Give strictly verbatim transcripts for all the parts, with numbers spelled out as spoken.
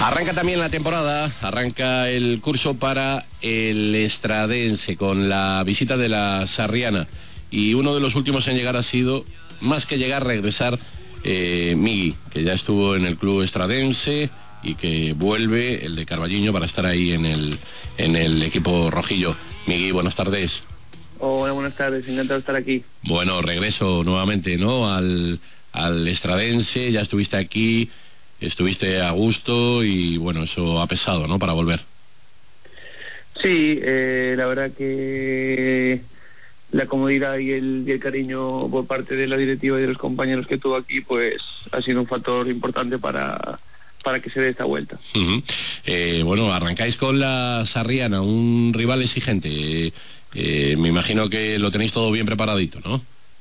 Arranca también la temporada, arranca el curso para el Estradense con la visita de la Sarriana, y uno de los últimos en llegar ha sido, más que llegar, regresar eh, Migui, que ya estuvo en el club estradense y que vuelve, el de Carballiño, para estar ahí en el, en el equipo rojillo. Migui, buenas tardes. Hola, buenas tardes, encantado de estar aquí. Bueno, regreso nuevamente, ¿no?, al, al estradense, ya estuviste aquí, estuviste a gusto y bueno, eso ha pesado, ¿no?, para volver. Sí, eh, la verdad que la comodidad y el, y el cariño por parte de la directiva y de los compañeros que tuvo aquí, pues ha sido un factor importante para, para que se dé esta vuelta. Uh-huh. eh, bueno, arrancáis con la Sarriana, un rival exigente. Eh, eh, me imagino que lo tenéis todo bien preparadito, ¿no?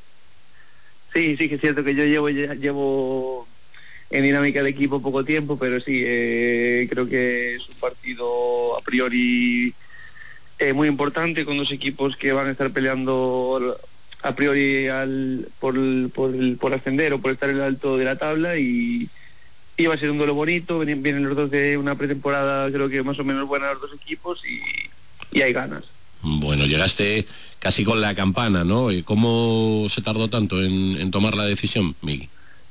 Sí, sí que es cierto que yo llevo llevo en dinámica de equipo poco tiempo, pero sí, eh, creo que es un partido a priori eh, muy importante, con dos equipos que van a estar peleando a priori al, por, por, por ascender o por estar en el alto de la tabla, y, y va a ser un duelo bonito. Vienen, vienen los dos de una pretemporada, creo que más o menos buena, los dos equipos, y, y hay ganas. Bueno, llegaste casi con la campana, ¿no? ¿Cómo se tardó tanto en, en tomar la decisión, Migui?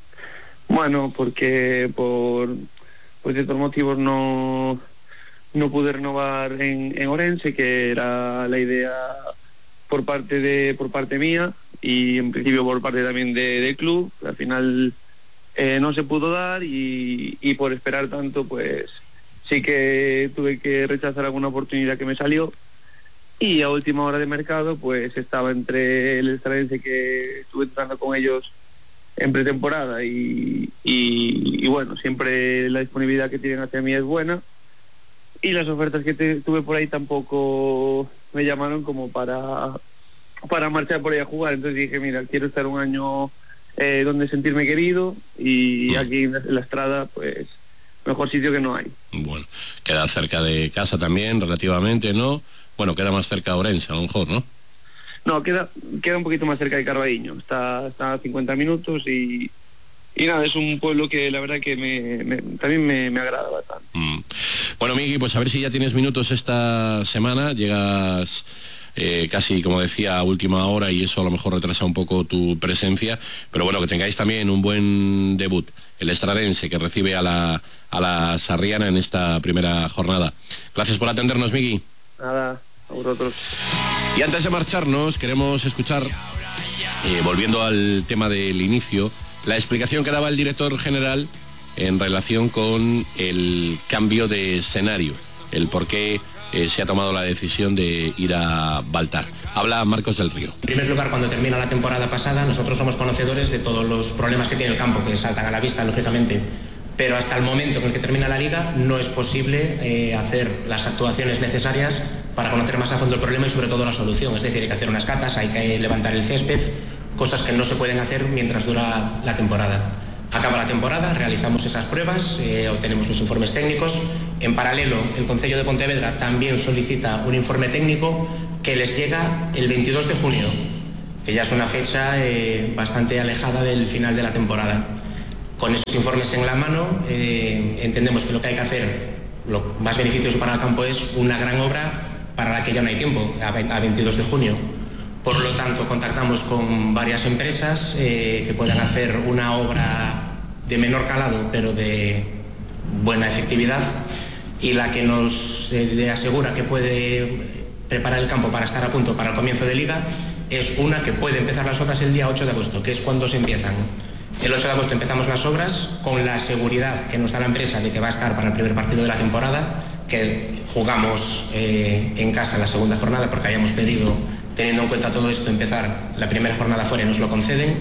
Bueno, porque por, por ciertos motivos no, no pude renovar en, en Orense, que era la idea por parte de por parte mía y en principio por parte también de, del club. Al final eh, no se pudo dar, y, y por esperar tanto, pues sí que tuve que rechazar alguna oportunidad que me salió. Y a última hora de mercado, pues estaba entre el Estradense, que estuve entrando con ellos en pretemporada, y, y, y bueno, siempre la disponibilidad que tienen hacia mí es buena, y las ofertas que te, tuve por ahí tampoco me llamaron como para, para marchar por ahí a jugar. Entonces dije, mira, quiero estar un año eh, donde sentirme querido, y aquí en la, en la Estrada, pues mejor sitio que no hay. Bueno, queda cerca de casa también, relativamente, ¿no? Bueno, queda más cerca de Orense, a lo mejor, ¿no? No, queda queda un poquito más cerca de Carballiño, está, está a cincuenta minutos, y, y nada, es un pueblo que la verdad que me, me, también me, me agrada bastante. Mm. Bueno, Migui, pues a ver si ya tienes minutos esta semana, llegas eh, casi, como decía, a última hora, y eso a lo mejor retrasa un poco tu presencia, pero bueno, que tengáis también un buen debut, el estradense, que recibe a la, a la Sarriana en esta primera jornada. Gracias por atendernos, Migui. Nada, a vosotros. Y antes de marcharnos, queremos escuchar, eh, volviendo al tema del inicio, la explicación que daba el director general en relación con el cambio de escenario, el por qué eh, se ha tomado la decisión de ir a Baltar. Habla Marcos del Río. En primer lugar, cuando termina la temporada pasada, nosotros somos conocedores de todos los problemas que tiene el campo, que saltan a la vista, lógicamente, pero hasta el momento en el que termina la liga no es posible eh, hacer las actuaciones necesarias para conocer más a fondo el problema y sobre todo la solución. Es decir, hay que hacer unas catas, hay que levantar el césped, cosas que no se pueden hacer mientras dura la temporada. Acaba la temporada, realizamos esas pruebas, eh, obtenemos los informes técnicos. En paralelo, el Concello de Pontevedra también solicita un informe técnico que les llega el veintidós de junio, que ya es una fecha eh, bastante alejada del final de la temporada. Con esos informes en la mano, eh, entendemos que lo que hay que hacer, lo más beneficioso para el campo, es una gran obra para la que ya no hay tiempo, a veintidós de junio. Por lo tanto, contactamos con varias empresas eh, que puedan hacer una obra de menor calado, pero de buena efectividad, y la que nos eh, asegura que puede preparar el campo para estar a punto para el comienzo de liga es una que puede empezar las obras el día ocho de agosto, que es cuando se empiezan. El ocho de agosto empezamos las obras con la seguridad que nos da la empresa de que va a estar para el primer partido de la temporada, que jugamos eh, en casa la segunda jornada porque hayamos pedido, teniendo en cuenta todo esto, empezar la primera jornada fuera y nos lo conceden.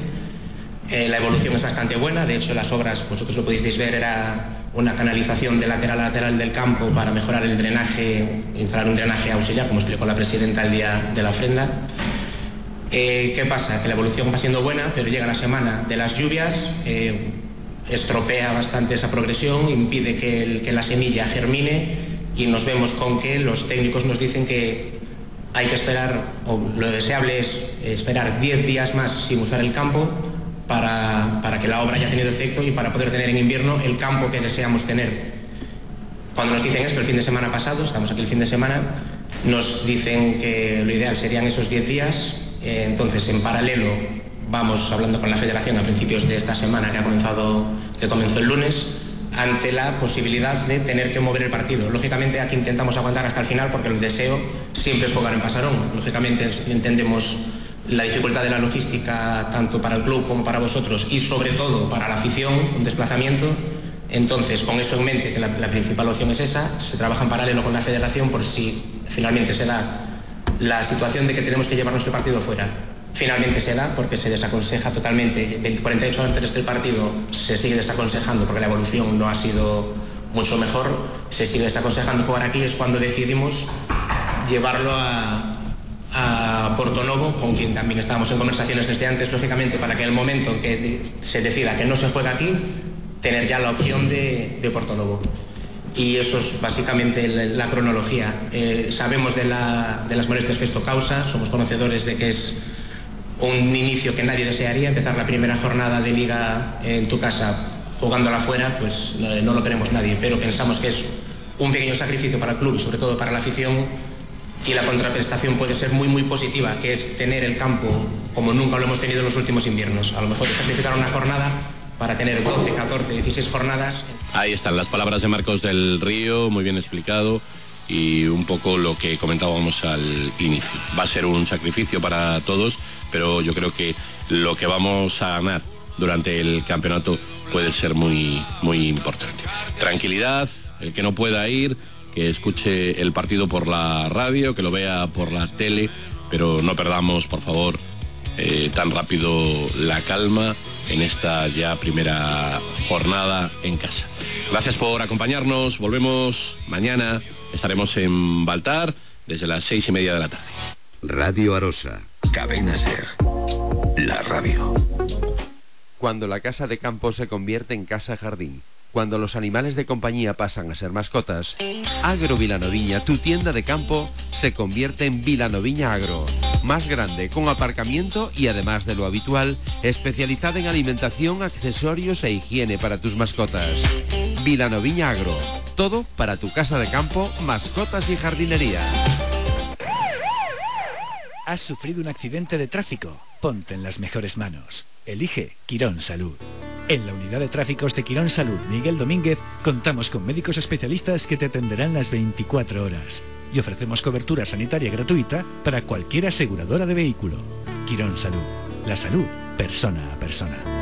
Eh, la evolución es bastante buena, de hecho las obras, vosotros lo pudisteis ver, era una canalización de lateral a lateral del campo para mejorar el drenaje, instalar un drenaje auxiliar, como explicó la presidenta el día de la ofrenda. Eh, ¿Qué pasa? Que la evolución va siendo buena, pero llega la semana de las lluvias, eh, estropea bastante esa progresión, impide que, el, que la semilla germine, y nos vemos con que los técnicos nos dicen que hay que esperar, o lo deseable es esperar diez días más sin usar el campo para, para que la obra haya tenido efecto y para poder tener en invierno el campo que deseamos tener. Cuando nos dicen esto el fin de semana pasado, estamos aquí el fin de semana, nos dicen que lo ideal serían esos diez días, eh, entonces en paralelo vamos hablando con la federación a principios de esta semana que ha comenzado, que comenzó el lunes, ante la posibilidad de tener que mover el partido. Lógicamente aquí intentamos aguantar hasta el final porque el deseo siempre es jugar en Pasarón. Lógicamente entendemos la dificultad de la logística tanto para el club como para vosotros y sobre todo para la afición, un desplazamiento. Entonces, con eso en mente, que la, la principal opción es esa, se trabaja en paralelo con la federación por si finalmente se da la situación de que tenemos que llevarnos el partido fuera. Finalmente se da porque se desaconseja totalmente, cuarenta y ocho horas antes del partido se sigue desaconsejando porque la evolución no ha sido mucho mejor, se sigue desaconsejando jugar aquí, es cuando decidimos llevarlo a, a Portonovo, con quien también estábamos en conversaciones desde antes, lógicamente, para que en el momento en que se decida que no se juega aquí, tener ya la opción de, de Portonovo. Y eso es básicamente la, la cronología. Eh, sabemos de, la, de las molestias que esto causa, somos conocedores de que es un inicio que nadie desearía, empezar la primera jornada de liga en tu casa jugándola fuera, pues no, no lo queremos nadie, pero pensamos que es un pequeño sacrificio para el club y sobre todo para la afición, y la contraprestación puede ser muy muy positiva, que es tener el campo como nunca lo hemos tenido en los últimos inviernos. A lo mejor sacrificar una jornada para tener doce, catorce, dieciséis jornadas. Ahí están las palabras de Marcos del Río, muy bien explicado, y un poco lo que comentábamos al inicio. Va a ser un sacrificio para todos, pero yo creo que lo que vamos a ganar durante el campeonato puede ser muy, muy importante. Tranquilidad, el que no pueda ir, que escuche el partido por la radio, que lo vea por la tele, pero no perdamos, por favor, eh, tan rápido la calma en esta ya primera jornada en casa. Gracias por acompañarnos, volvemos mañana, estaremos en Baltar desde las seis y media de la tarde. Radio Arosa. Cadena Ser. La radio. Cuando la casa de campo se convierte en casa jardín, cuando los animales de compañía pasan a ser mascotas, Agro Vilanoviña, tu tienda de campo, se convierte en Vilanoviña Agro. Más grande, con aparcamiento y además de lo habitual, especializada en alimentación, accesorios e higiene para tus mascotas. Vilanoviña Agro, todo para tu casa de campo, mascotas y jardinería. ¿Has sufrido un accidente de tráfico? Ponte en las mejores manos. Elige Quirón Salud. En la unidad de tráficos de Quirón Salud Miguel Domínguez contamos con médicos especialistas que te atenderán las veinticuatro horas y ofrecemos cobertura sanitaria gratuita para cualquier aseguradora de vehículo. Quirón Salud. La salud, persona a persona.